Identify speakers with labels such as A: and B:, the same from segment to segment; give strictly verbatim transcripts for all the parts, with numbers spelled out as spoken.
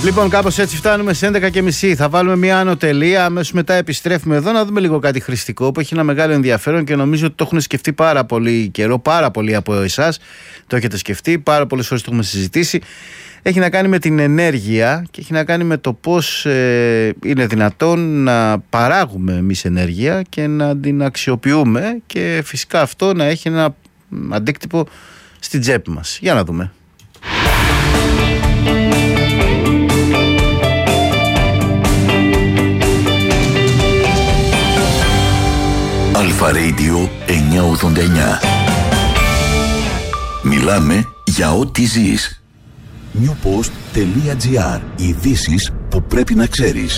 A: Λοιπόν, κάπως έτσι φτάνουμε στις έντεκα και μισή. Θα βάλουμε μια άνω τελεία. Αμέσως μετά επιστρέφουμε εδώ να δούμε λίγο κάτι χρηστικό που έχει ένα μεγάλο ενδιαφέρον και νομίζω ότι το έχουν σκεφτεί πάρα πολύ καιρό. Πάρα πολλοί από εσάς το έχετε σκεφτεί. Πάρα πολλές ώρες το έχουμε συζητήσει. Έχει να κάνει με την ενέργεια και έχει να κάνει με το πώς ε, είναι δυνατόν να παράγουμε εμείς ενέργεια και να την αξιοποιούμε και φυσικά αυτό να έχει ένα αντίκτυπο στην τσέπη μας. Για να δούμε.
B: Αλφα Radio εννιακόσια ογδόντα εννιά. Μιλάμε για ό,τι ζεις. newpost.gr. Ειδήσεις που πρέπει να ξέρεις.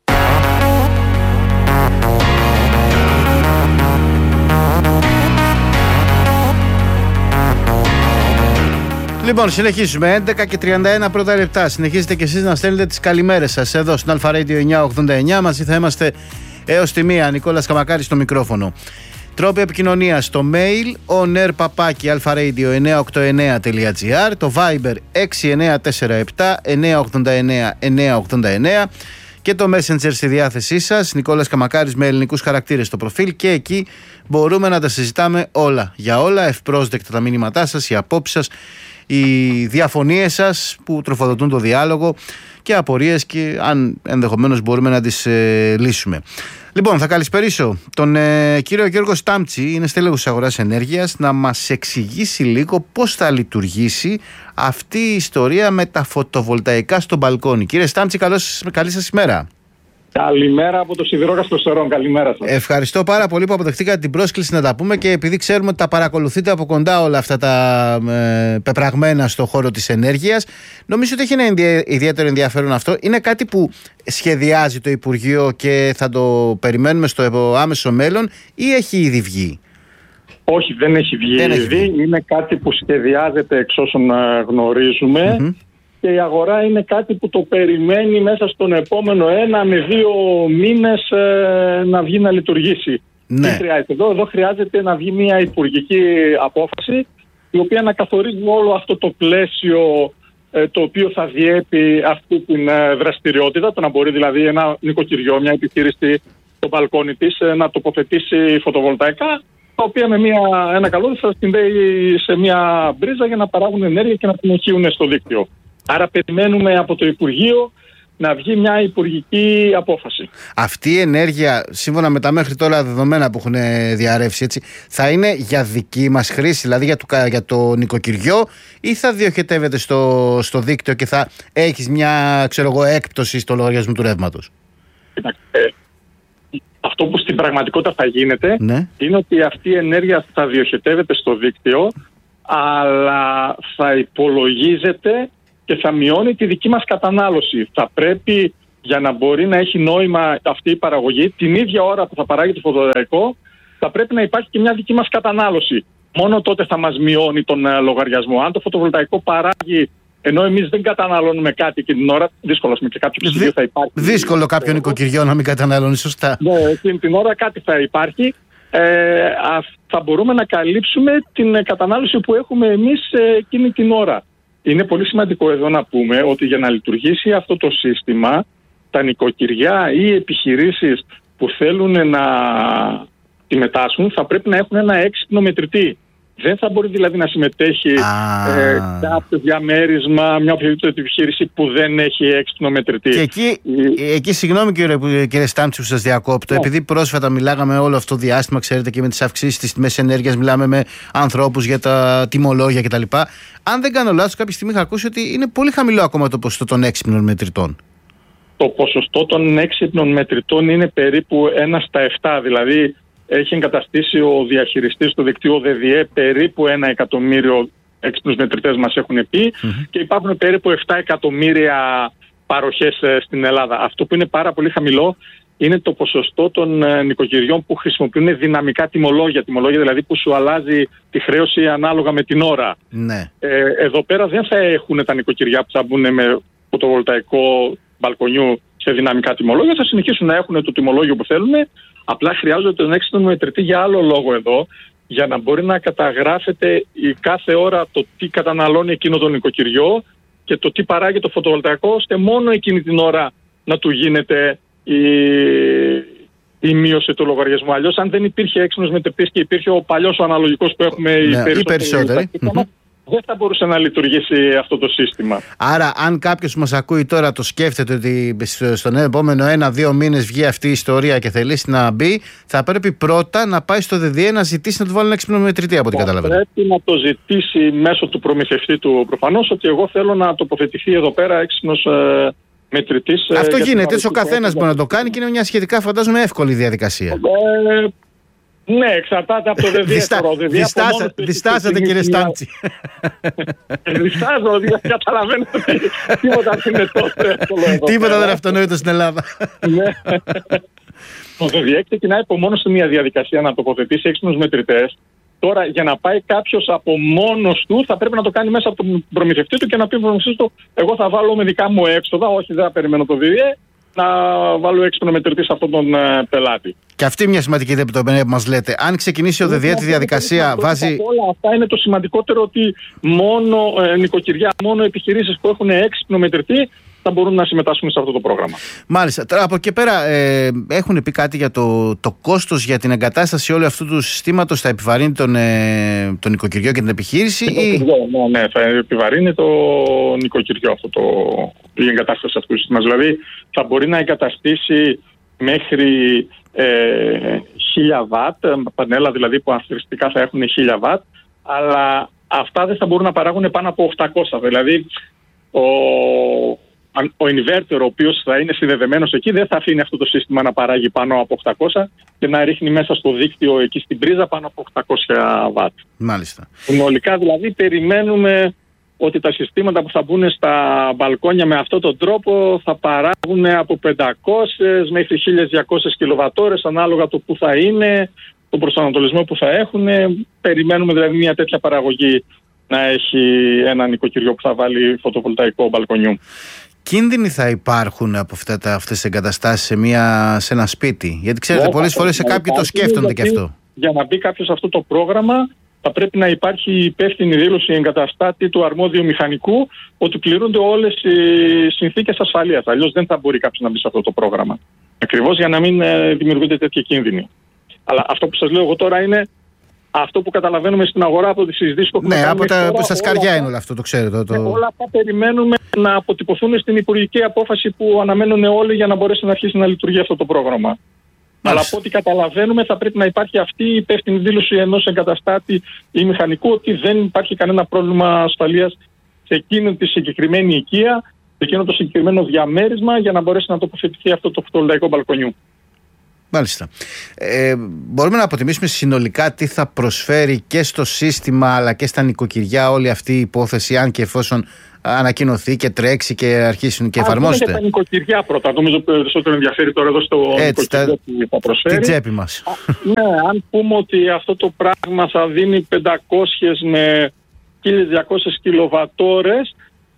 A: Λοιπόν, συνεχίζουμε. έντεκα και τριάντα ένα πρώτα λεπτά. Συνεχίζετε και εσείς να στέλνετε τις καλημέρες σας εδώ στην Αλφα Radio εννιακόσια ογδόντα εννιά. Μαζί θα είμαστε έως τη μία. Νικόλας Καμακάρης στο μικρόφωνο. Τρόποι επικοινωνίας στο mail onair παπάκι αλφαραdio εννιακόσια ογδόντα εννιά τελεία gr, το Viber έξι εννιά τέσσερα επτά εννιακόσια ογδόντα εννιά εννιακόσια ογδόντα εννιά και το Messenger στη διάθεσή σας, Νικόλας Καμακάρης με ελληνικούς χαρακτήρες στο προφίλ, και εκεί μπορούμε να τα συζητάμε όλα για όλα. Ευπρόσδεκτα τα μήνυματά σας, οι απόψεις σας, οι διαφωνίες σας που τροφοδοτούν το διάλογο και απορίες, και αν ενδεχομένως μπορούμε να τις ε, λύσουμε. Λοιπόν, θα καλησπερίσω τον ε, κύριο Γιώργο Στάμτσι, είναι στέλεχος αγοράς ενέργειας, να μας εξηγήσει λίγο πώς θα λειτουργήσει αυτή η ιστορία με τα φωτοβολταϊκά στο μπαλκόνι. Κύριε Στάμτσι, καλώς, καλή σας ημέρα.
C: Καλημέρα από το Σιδηρόκαστρο Σερών. Καλημέρα σας.
A: Ευχαριστώ πάρα πολύ που αποδεχτήκατε την πρόσκληση να τα πούμε, και επειδή ξέρουμε ότι τα παρακολουθείτε από κοντά όλα αυτά τα ε, πεπραγμένα στο χώρο της ενέργειας, νομίζω ότι έχει ένα ιδιαίτερο ενδιαφέρον αυτό. Είναι κάτι που σχεδιάζει το Υπουργείο και θα το περιμένουμε στο άμεσο μέλλον, ή έχει ήδη βγει?
C: Όχι, δεν έχει βγει δεν ήδη. Έχει βγει. Είναι κάτι που σχεδιάζεται εξ όσων γνωρίζουμε. Mm-hmm. Και η αγορά είναι κάτι που το περιμένει μέσα στον επόμενο ένα με δύο μήνες ε, να βγει να λειτουργήσει.
A: Ναι.
C: Τι χρειάζεται εδώ? Εδώ χρειάζεται να βγει μια υπουργική απόφαση, η οποία να καθορίζει όλο αυτό το πλαίσιο ε, το οποίο θα διέπει αυτή την ε, δραστηριότητα. Το να μπορεί δηλαδή ένα νοικοκυριό, μια επιχείρηση στο μπαλκόνι της ε, να τοποθετήσει φωτοβολταϊκά, τα οποία με μια, ένα καλώδιο θα συνδέει σε μια μπρίζα για να παράγουν ενέργεια και να την οχύουν στο δίκτυο. Άρα περιμένουμε από το Υπουργείο να βγει μια υπουργική απόφαση. Αυτή
A: η ενέργεια, σύμφωνα με τα μέχρι τώρα δεδομένα που έχουν διαρρεύσει, έτσι, θα είναι για δική μας χρήση, δηλαδή για το, για το νοικοκυριό, ή θα διοχετεύεται στο, στο δίκτυο και θα έχεις μια, ξέρω εγώ, έκπτωση στο λογαριασμό του ρεύματος?
C: Ε, αυτό που στην πραγματικότητα θα γίνεται, ναι, είναι ότι αυτή η ενέργεια θα διοχετεύεται στο δίκτυο, αλλά θα υπολογίζεται και θα μειώνει τη δική μας κατανάλωση. Θα πρέπει, για να μπορεί να έχει νόημα αυτή η παραγωγή, την ίδια ώρα που θα παράγει το φωτοβολταϊκό, θα πρέπει να υπάρχει και μια δική μας κατανάλωση. Μόνο τότε θα μας μειώνει τον uh, λογαριασμό. Αν το φωτοβολταϊκό παράγει, ενώ εμείς δεν καταναλώνουμε κάτι και την ώρα, δύσκολο και κάποιο ψυγείο θα υπάρχει.
A: Δύσκολο κάποιο νοικοκυριό να μην καταναλώνει, σωστά.
C: Ναι, εκείνη την ώρα κάτι θα υπάρχει. Ε, α, θα μπορούμε να καλύψουμε την κατανάλωση που έχουμε εμείς ε, εκείνη την ώρα. Είναι πολύ σημαντικό εδώ να πούμε ότι για να λειτουργήσει αυτό το σύστημα, τα νοικοκυριά ή οι επιχειρήσεις που θέλουν να συμμετάσχουν θα πρέπει να έχουν ένα έξυπνο μετρητή. Δεν θα μπορεί δηλαδή να συμμετέχει ε, κάποιο διαμέρισμα, μια οποιαδήποτε επιχείρηση που δεν έχει έξυπνο μετρητή.
A: Και εκεί, ε... εκεί συγγνώμη κύριε, κύριε Στάμτσι που σας διακόπτω, yeah. επειδή πρόσφατα μιλάγαμε όλο αυτό το διάστημα, ξέρετε, και με τις αυξήσεις στις τιμές ενέργειας, μιλάμε με ανθρώπους για τα τιμολόγια κτλ. Αν δεν κάνω λάθος, κάποια στιγμή είχα ακούσει ότι είναι πολύ χαμηλό ακόμα το ποσοστό των έξυπνων μετρητών.
C: Το ποσοστό των έξυπνων μετρητών είναι περίπου ένα στα επτά, δηλαδή έχει εγκαταστήσει ο διαχειριστής του δικτύου ΔΔΕ περίπου ένα εκατομμύριο έξυπνους μετρητές, μας έχουν πει, mm-hmm. και υπάρχουν περίπου επτά εκατομμύρια παροχές στην Ελλάδα. Αυτό που είναι πάρα πολύ χαμηλό είναι το ποσοστό των νοικοκυριών που χρησιμοποιούν δυναμικά τιμολόγια. Τιμολόγια δηλαδή που σου αλλάζει τη χρέωση ανάλογα με την ώρα.
A: Ναι.
C: Ε, εδώ πέρα δεν θα έχουν τα νοικοκυριά που θα μπουν με φωτοβολταϊκό μπαλκονιού σε δυναμικά τιμολόγια. Θα συνεχίσουν να έχουν το τιμολόγιο που θέλουν. Απλά χρειάζονται τον έξυπνο μετρητή για άλλο λόγο εδώ, για να μπορεί να καταγράφεται η κάθε ώρα το τι καταναλώνει εκείνο το νοικοκυριό και το τι παράγει το φωτοβολταϊκό, ώστε μόνο εκείνη την ώρα να του γίνεται η, η μείωση του λογαριασμού. Αλλιώς, αν δεν υπήρχε έξυπνος μετρητής και υπήρχε ο παλιός ο αναλογικός που έχουμε
A: ναι,
C: οι περισσότεροι, δεν θα μπορούσε να λειτουργήσει αυτό το σύστημα.
A: Άρα, αν κάποιος μας ακούει τώρα το σκέφτεται ότι στον επόμενο ένα-δύο μήνες βγει αυτή η ιστορία και θελήσει να μπει, θα πρέπει πρώτα να πάει στο ΔΔΕ να ζητήσει να του βάλει ένα έξυπνο μετρητή, από ό,τι καταλαβαίνω.
C: Πρέπει να το ζητήσει μέσω του προμηθευτή του προφανώς, ότι εγώ θέλω να τοποθετηθεί εδώ πέρα έξυπνος ε, μετρητής.
A: Αυτό ε, γίνεται, έτσι ο καθένας μπορεί να το κάνει και είναι μια σχετικά, φαντάζομαι, εύκολη διαδικασία.
C: Ε, Ναι, εξαρτάται από το ΔΔΕ.
A: Διστάσα, διστάσατε, κύριε Στάντσι.
C: Διστάζω, γιατί καταλαβαίνω ότι τίποτα δεν είναι τόσο εύκολο.
A: Τίποτα δεν είναι αυτονόητο στην Ελλάδα.
C: Το ΔΔΕ ξεκινάει από μόνο σε μια διαδικασία να τοποθετήσει έξυπνους μετρητές. Τώρα, για να πάει κάποιος από μόνος του, θα πρέπει να το κάνει μέσα από τον προμηθευτή του και να πει στον προμηθευτή του: εγώ θα βάλω με δικά μου έξοδα, όχι, δεν θα περιμένω το ΔΔΕ, να βάλω έξυπνο μετρητή σε αυτόν τον ε, πελάτη. Και
A: αυτή μια σημαντική λεπτομέρεια που μας λέτε. Αν ξεκινήσει ο ΔΔΕ τη διαδικασία, βάζει.
C: Όλα αυτά είναι το σημαντικότερο, ότι μόνο ε, νοικοκυριά, μόνο επιχειρήσεις που έχουν έξυπνο μετρητή θα μπορούν να συμμετάσχουν σε αυτό το πρόγραμμα.
A: Μάλιστα. Τώρα από εκεί πέρα, ε, έχουν πει κάτι για το, το κόστος για την εγκατάσταση όλου αυτού του συστήματος? Θα επιβαρύνει τον, ε, τον νοικοκυριό και την επιχείρηση? Ή...
C: Ναι, ναι, θα επιβαρύνει το νοικοκυριό αυτό το, η εγκατάσταση αυτού του συστήματος. Δηλαδή θα μπορεί να εγκαταστήσει μέχρι ε, χίλια βατ, πανέλα δηλαδή που αθρηστικά θα έχουν χίλια βατ, αλλά αυτά δεν θα μπορούν να παράγουν πάνω από οκτακόσια. Δηλαδή ο ο inverter, ο οποίος θα είναι συνδεδεμένος εκεί, δεν θα αφήνει αυτό το σύστημα να παράγει πάνω από οκτακόσια και να ρίχνει μέσα στο δίκτυο εκεί στην πρίζα πάνω από οκτακόσια βατ.
A: Μάλιστα.
C: Συνολικά δηλαδή περιμένουμε ότι τα συστήματα που θα μπουν στα μπαλκόνια με αυτόν τον τρόπο θα παράγουν από πεντακόσιες μέχρι χίλια διακόσιες κιλοβατόρες, ανάλογα το που θα είναι, τον προσανατολισμό που θα έχουν. Περιμένουμε δηλαδή μια τέτοια παραγωγή να έχει ένα νοικοκυριό που θα βάλει φωτοβολταϊκό μπαλκονιού.
A: Κίνδυνοι θα υπάρχουν από αυτά τα, αυτές τις εγκαταστάσεις σε, μια, σε ένα σπίτι? Γιατί ξέρετε, yeah, πολλές φορές σε κάποιοι το σκέφτονται και αυτό.
C: Για να μπει κάποιος σε αυτό το πρόγραμμα, θα πρέπει να υπάρχει υπεύθυνη δήλωση εγκαταστάτη του αρμόδιου μηχανικού ότι πληρούνται όλες οι συνθήκες ασφαλείας. Αλλιώς δεν θα μπορεί κάποιος να μπει σε αυτό το πρόγραμμα. Ακριβώς για να μην ε, δημιουργούνται τέτοια κίνδυνοι. Αλλά αυτό που σας λέω εγώ τώρα είναι αυτό που καταλαβαίνουμε στην αγορά από τις συζητήσεις που έχουμε
A: κάνει. Ναι, από τα,
C: τώρα,
A: στα σκαριά είναι όλο αυτό, το ξέρετε. Το...
C: Όλα αυτά περιμένουμε να αποτυπωθούν στην υπουργική απόφαση που αναμένουν όλοι για να μπορέσει να αρχίσει να λειτουργεί αυτό το πρόγραμμα. Μάλιστα. Αλλά από ό,τι καταλαβαίνουμε θα πρέπει να υπάρχει αυτή η υπεύθυνη δήλωση ενός εγκαταστάτη ή μηχανικού ότι δεν υπάρχει κανένα πρόβλημα ασφαλείας σε εκείνη τη συγκεκριμένη οικία, σε εκείνο το συγκεκριμένο διαμέρισμα, για να μπορέσει να τοποθετηθεί αυτό το φωτοβολταϊκό μπαλκονιού.
A: Μάλιστα. Ε, μπορούμε να αποτιμήσουμε συνολικά τι θα προσφέρει και στο σύστημα αλλά και στα νοικοκυριά όλη αυτή η υπόθεση, αν και εφόσον ανακοινωθεί και τρέξει και αρχίσουν και εφαρμόζεται?
C: Για τα νοικοκυριά πρώτα. Νομίζω περισσότερο ενδιαφέρει τώρα εδώ στο νοικοκυριό που θα προσφέρει.
A: Την τσέπη μας.
C: Α, ναι, αν πούμε ότι αυτό το πράγμα θα δίνει πεντακόσιες με χίλια διακόσιες κιλοβατόρες,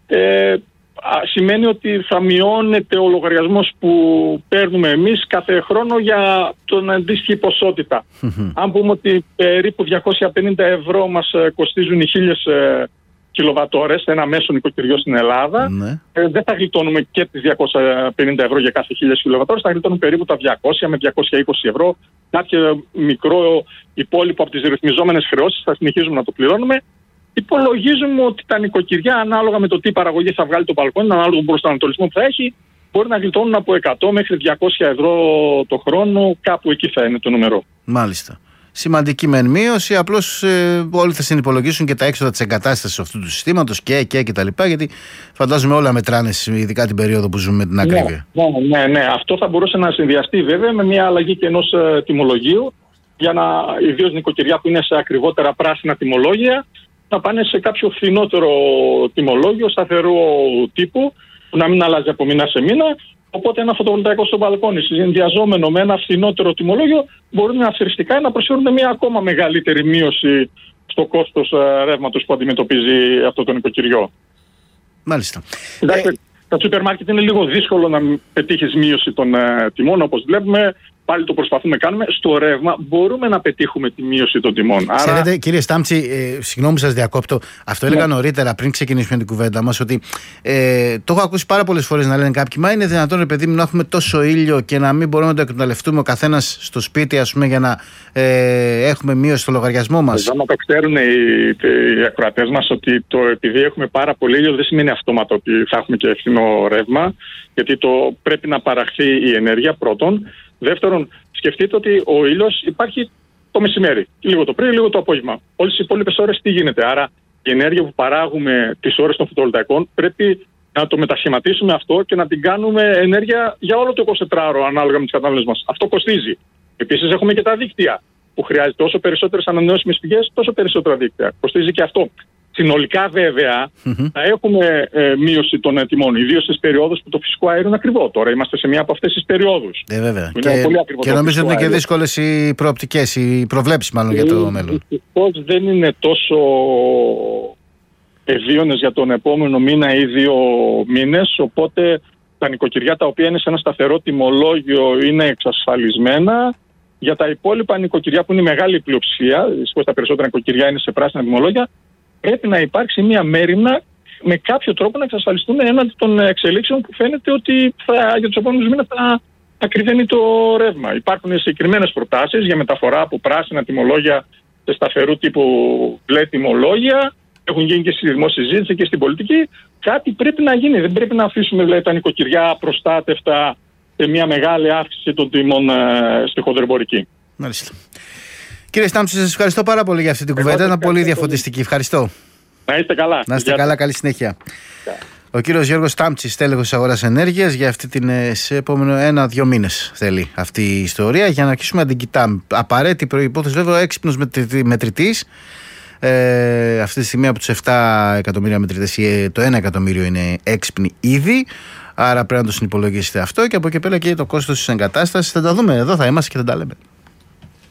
C: ε, σημαίνει ότι θα μειώνεται ο λογαριασμός που παίρνουμε εμείς κάθε χρόνο για τον αντίστοιχη ποσότητα. Mm-hmm. Αν πούμε ότι περίπου διακόσια πενήντα ευρώ μας κοστίζουν οι χίλιες κιλοβατόρες, ένα μέσο νοικοκυριό στην Ελλάδα, mm-hmm. ε, δεν θα γλιτώνουμε και τις διακόσια πενήντα ευρώ για κάθε χίλιες κιλοβατόρες, θα γλιτώνουμε περίπου τα διακόσια με διακόσια είκοσι ευρώ. Κάποιο μικρό υπόλοιπο από τις ρυθμιζόμενες χρεώσεις θα συνεχίζουμε να το πληρώνουμε. Υπολογίζουμε ότι τα νοικοκυριά, ανάλογα με το τι παραγωγή θα βγάλει το μπαλκόνι, ανάλογα με τον προσανατολισμό που θα έχει, μπορεί να γλιτώνουν από εκατό μέχρι διακόσια ευρώ το χρόνο, κάπου εκεί θα είναι το νούμερο.
A: Μάλιστα. Σημαντική μεν μείωση, απλώς ε, όλοι θα συνυπολογίσουν και τα έξοδα της εγκατάστασης αυτού του συστήματος και, και, και τα λοιπά, γιατί φαντάζομαι όλα μετράνε, ειδικά την περίοδο που ζούμε με την ακρίβεια.
C: Ναι, ναι, ναι, ναι. Αυτό θα μπορούσε να συνδυαστεί βέβαια με μια αλλαγή και ενός ε, τιμολογίου, για να, ιδίως νοικοκυριά που είναι σε ακριβότερα πράσινα τιμολόγια, να πάνε σε κάποιο φθηνότερο τιμολόγιο, σταθερού τύπου, που να μην αλλάζει από μήνα σε μήνα. Οπότε ένα φωτοβολταϊκό στο μπαλκόνι, συνδυαζόμενο με ένα φθηνότερο τιμολόγιο, μπορούν αυθριστικά να προσφέρουν μια ακόμα μεγαλύτερη μείωση στο κόστος ρεύματος που αντιμετωπίζει αυτό το νοικοκυριό.
A: Μάλιστα.
C: Εντάξει, ε... τα σούπερ μάρκετ είναι λίγο δύσκολο να πετύχεις μείωση των ε, τιμών, όπως βλέπουμε. πάλι το προσπαθούμε, κάνουμε. Στο ρεύμα μπορούμε να πετύχουμε τη μείωση των τιμών.
A: Άρα... Ξέρετε, κύριε Στάμτσι, ε, συγγνώμη που σας διακόπτω, αυτό έλεγα ναι. νωρίτερα πριν ξεκινήσουμε την κουβέντα μας, ότι ε, το έχω ακούσει πάρα πολλές φορές να λένε κάποιοι, μα είναι δυνατόν, ρε παιδί μου, να έχουμε τόσο ήλιο και να μην μπορούμε να το εκμεταλλευτούμε ο καθένας στο σπίτι, ας πούμε, για να ε, έχουμε μείωση στο λογαριασμό μας.
C: Εδώ να το ξέρουν οι, οι ακροατές μας ότι το επειδή έχουμε πάρα πολύ ήλιο δεν σημαίνει αυτόματα ότι θα έχουμε και φθηνό ρεύμα, γιατί το πρέπει να παραχθεί η ενέργεια πρώτον. Δεύτερον, σκεφτείτε ότι ο ήλιος υπάρχει το μεσημέρι, λίγο το πρωί, λίγο το απόγευμα. Όλες οι υπόλοιπες ώρες τι γίνεται? Άρα η ενέργεια που παράγουμε τις ώρες των φωτοβολταϊκών πρέπει να το μετασχηματίσουμε αυτό και να την κάνουμε ενέργεια για όλο το εικοσιτετράωρο ανάλογα με τις κατανάλωσεις μας. Αυτό κοστίζει. Επίσης έχουμε και τα δίκτυα που χρειάζεται όσο περισσότερες ανανεώσιμες πηγές, τόσο περισσότερα δίκτυα. Κοστίζει και αυτό. Συνολικά βέβαια mm-hmm. θα έχουμε ε, μείωση των τιμών, ιδίως στις περιόδους που το φυσικό αέριο είναι ακριβό. Τώρα είμαστε σε μία από αυτές τις περιόδους.
A: Ε, βέβαια. Και, και νομίζω ότι είναι και δύσκολες οι προοπτικές, οι προβλέψεις μάλλον ε, για το μέλλον.
C: Δυστυχώς δεν είναι τόσο ευίωνες για τον επόμενο μήνα ή δύο μήνες, οπότε τα νοικοκυριά τα οποία είναι σε ένα σταθερό τιμολόγιο είναι εξασφαλισμένα. Για τα υπόλοιπα νοικοκυριά που είναι η μεγάλη πλειοψηφία, δυστυχώς τα περισσότερα νοικοκυριά είναι σε πράσινα τιμολόγια, πρέπει να υπάρξει μια μέριμνα με κάποιο τρόπο να εξασφαλιστούν έναντι των εξελίξεων που φαίνεται ότι θα, για τους επόμενους μήνες θα ακριβένει το ρεύμα. Υπάρχουν συγκεκριμένες προτάσεις για μεταφορά από πράσινα τιμολόγια σε σταθερού τύπου μπλε τιμολόγια. Έχουν γίνει και στη δημόσια συζήτηση και στην πολιτική. Κάτι πρέπει να γίνει. Δεν πρέπει να αφήσουμε δηλαδή, τα νοικοκυριά προστάτευτα σε μια μεγάλη αύξηση των τιμών ε, στη χονδρεμπορική.
A: Μάλιστα. Κύριε Στάμψη, σας ευχαριστώ πάρα πολύ για αυτή την κουβέντα. Ήταν πολύ διαφωτιστική. Ευχαριστώ.
C: Να είστε καλά.
A: Να είστε καλά. Καλή συνέχεια. Yeah. Ο κύριος Γιώργος Στάμψης, τέλεχος της αγοράς ενέργειας, για αυτή την σε επόμενο ένα-δύο μήνες θέλει αυτή η ιστορία για να αρχίσουμε να την κοιτάμε. Απαραίτητη προϋπόθεση, βέβαια, ο έξυπνος μετρητής. Ε, αυτή τη στιγμή από τους επτά εκατομμύρια μετρητές, το ένα εκατομμύριο είναι έξυπνοι ήδη. Άρα πρέπει να το συνυπολογίσετε αυτό και από εκεί πέρα και το κόστος της εγκατάστασης. Θα τα δούμε εδώ, θα είμαστε και θα τα λέμε.